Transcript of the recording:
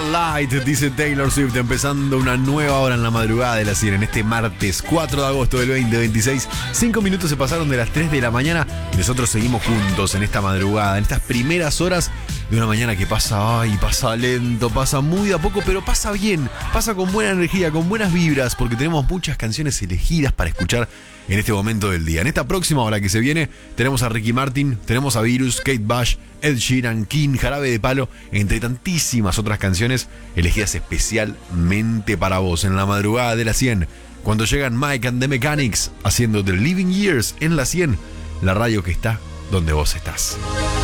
Starlight, dice Taylor Swift, empezando una nueva hora en la madrugada de la 100 en este martes 4 de agosto del 2026. 5 minutos se pasaron de las 3 de la mañana y nosotros seguimos juntos en esta madrugada, en estas primeras horas de una mañana que pasa lento, pasa muy de a poco, pero pasa bien, pasa con buena energía, con buenas vibras, porque tenemos muchas canciones elegidas para escuchar en este momento del día. En esta próxima hora que se viene, tenemos a Ricky Martin, tenemos a Virus, Kate Bush, Ed Sheeran, King, Jarabe de Palo, entre tantísimas otras canciones elegidas especialmente para vos en la madrugada de la 100. Cuando llegan Mike and the Mechanics haciendo The Living Years en la 100, la radio que está donde vos estás.